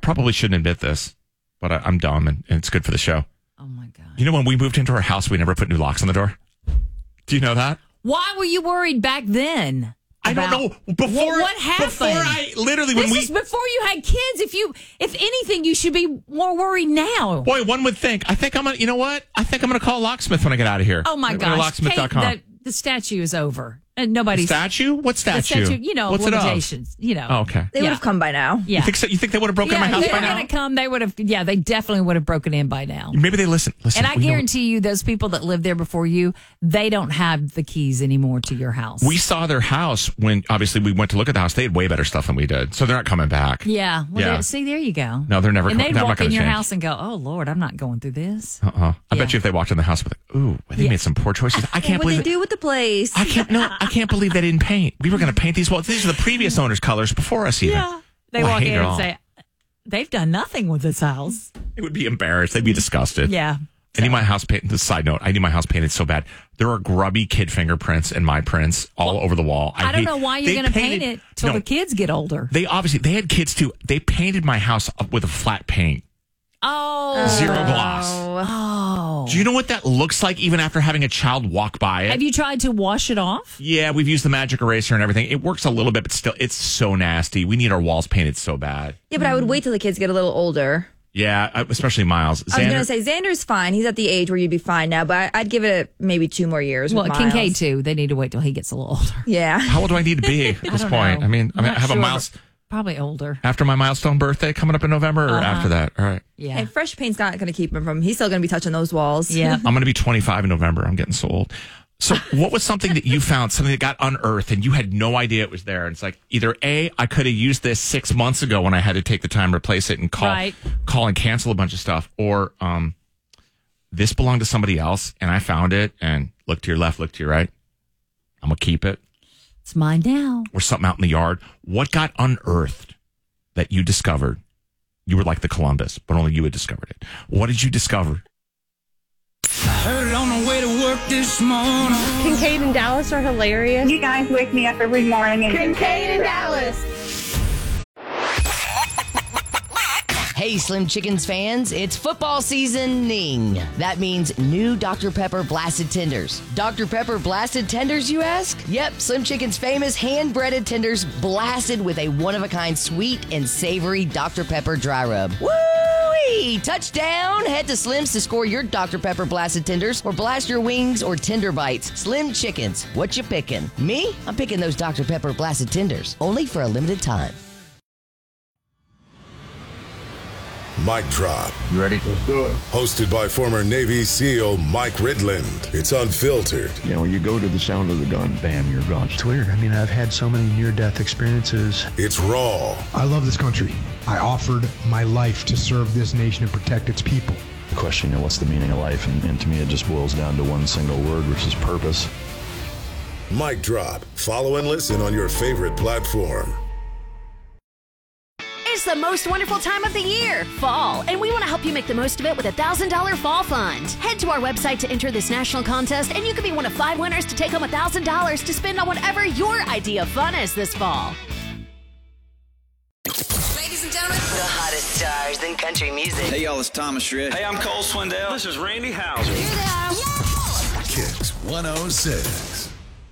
probably shouldn't admit this, but I'm dumb and it's good for the show. Oh, my God. You know, when we moved into our house, we never put new locks on the door. Do you know that? Why were you worried back then? I don't know. What happened? This is before you had kids. If anything, you should be more worried now. Boy, one would think. You know what? I think I'm going to call a locksmith when I get out of here. Oh, my gosh. Locksmith.com. The statue is over. And nobody's. Statue? What statue? The statue, what's limitations. It of? Oh, okay. They would have come by now. Yeah. You think they would have broken my house by now? If they were going to come, they would have. Yeah, they definitely would have broken in by now. Maybe they listen. And I guarantee you, those people that lived there before you, they don't have the keys anymore to your house. We saw their house when, obviously, we went to look at the house. They had way better stuff than we did. So they're not coming back. Yeah. Well, see, there you go. No, they're never coming. And they'd walk in your house and go, oh, Lord, I'm not going through this. I bet you if they walked in the house with, ooh, they made some poor choices. I can't believe what they do with the place. I can't believe they didn't paint. We were going to paint these walls. These are the previous owner's colors before us even. Yeah. They walk in and say, they've done nothing with this house. They would be embarrassed. They'd be disgusted. Yeah. I need my house painted. This side note, I need my house painted so bad. There are grubby kid fingerprints and my prints all over the wall. I don't know why you're going to paint it till the kids get older. They had kids too. They painted my house up with a flat paint. Oh. Zero gloss. Oh. Do you know what that looks like even after having a child walk by it? Have you tried to wash it off? Yeah, we've used the magic eraser and everything. It works a little bit, but still, it's so nasty. We need our walls painted so bad. Yeah, but I would wait till the kids get a little older. Yeah, especially Miles. I was going to say, Xander's fine. He's at the age where you'd be fine now, but I'd give it maybe 2 more years. Well, with Kincaid, too. They need to wait till he gets a little older. Yeah. How old do I need to be at this point? Know. I mean, I have a Miles. Probably older. After my milestone birthday coming up in November or after that? All right. Yeah. And fresh paint's not going to keep him from, he's still going to be touching those walls. Yeah. I'm going to be 25 in November. I'm getting so old. So what was something that you found, something that got unearthed and you had no idea it was there? And it's like either A, I could have used this 6 months ago when I had to take the time to replace it and call and cancel a bunch of stuff, or this belonged to somebody else and I found it and look to your left, look to your right. I'm going to keep it. It's mine now. Or something out in the yard. What got unearthed that you discovered? You were like the Columbus, but only you had discovered it. What did you discover? I heard it on the way to work this morning. Kincaid and Dallas are hilarious. You guys wake me up every morning. Kincaid and Dallas. Hey, Slim Chickens fans, it's football seasoning. That means new Dr. Pepper Blasted Tenders. Dr. Pepper Blasted Tenders, you ask? Yep, Slim Chicken's famous hand-breaded tenders blasted with a one-of-a-kind sweet and savory Dr. Pepper dry rub. Woo-wee! Touchdown! Head to Slim's to score your Dr. Pepper Blasted Tenders or blast your wings or tender bites. Slim Chickens, what you picking? Me? I'm picking those Dr. Pepper Blasted Tenders, only for a limited time. Mic Drop. You ready? Let's do it. Hosted by former Navy SEAL Mike Ridland. It's unfiltered. You know, when you go to the sound of the gun, bam, you're gone. It's weird. I mean, I've had so many near-death experiences. It's raw. I love this country. I offered my life to serve this nation and protect its people. The question, you know, what's the meaning of life? And to me, it just boils down to one single word, which is purpose. Mic Drop. Follow and listen on your favorite platform. It's the most wonderful time of the year, fall, and we want to help you make the most of it with a $1,000 fall fund. Head to our website to enter this national contest, and you could be one of 5 winners to take home $1,000 to spend on whatever your idea of fun is this fall. Ladies and gentlemen, the hottest stars in country music. Hey, y'all, it's Thomas Rhett. Hey, I'm Cole Swindell. This is Randy Houser. Here they are. Yeah. Kicks 106.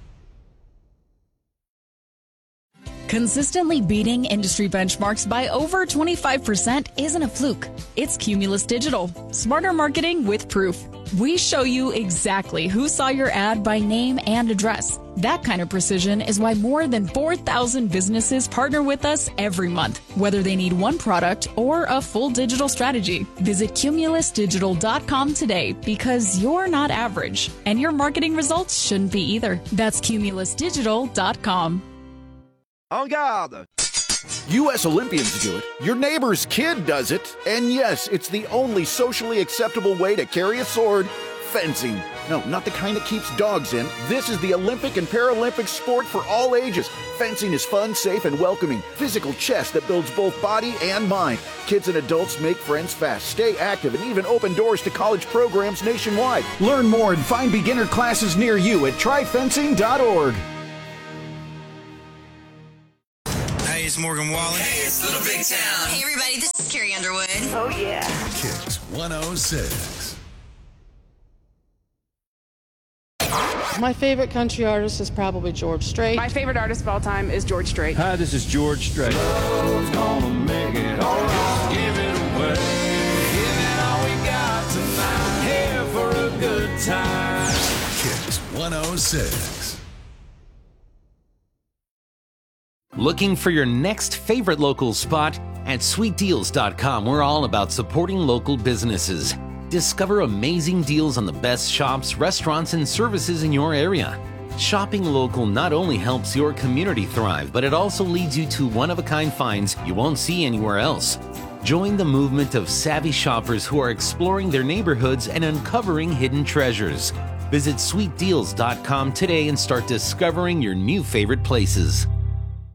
Consistently beating industry benchmarks by over 25% isn't a fluke. It's Cumulus Digital. Smarter marketing with proof. We show you exactly who saw your ad by name and address. That kind of precision is why more than 4,000 businesses partner with us every month, whether they need one product or a full digital strategy. Visit cumulusdigital.com today because you're not average, and your marketing results shouldn't be either. That's cumulusdigital.com. En garde! U.S. Olympians do it. Your neighbor's kid does it. And yes, it's the only socially acceptable way to carry a sword. Fencing. No, not the kind that keeps dogs in. This is the Olympic and Paralympic sport for all ages. Fencing is fun, safe, and welcoming. Physical chess that builds both body and mind. Kids and adults make friends fast, stay active, and even open doors to college programs nationwide. Learn more and find beginner classes near you at tryfencing.org. Hey, it's Morgan Wallen. Hey, it's Little Big Town. Hey, everybody, this is Carrie Carrie Underwood. Oh, yeah. Kicks 106. My favorite country artist is probably George Strait. My favorite artist of all time is George Strait. Hi, this is George Strait. Love's gonna make it all right. Give it away. Give it all we got tonight. Here for a good time. Kicks 106. Looking for your next favorite local spot? At sweetdeals.com, we're all about supporting local businesses. Discover amazing deals on the best shops, restaurants, and services in your area. Shopping local not only helps your community thrive, but it also leads you to one-of-a-kind finds you won't see anywhere else. Join the movement of savvy shoppers who are exploring their neighborhoods and uncovering hidden treasures. Visit sweetdeals.com today and start discovering your new favorite places.